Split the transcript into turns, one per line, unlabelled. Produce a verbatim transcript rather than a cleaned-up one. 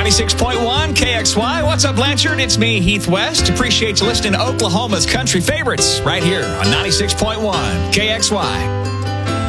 ninety-six point one K X Y. What's up, Blanchard? It's me, Heath West. Appreciate you listening to Oklahoma's country favorites right here on ninety-six point one K X Y.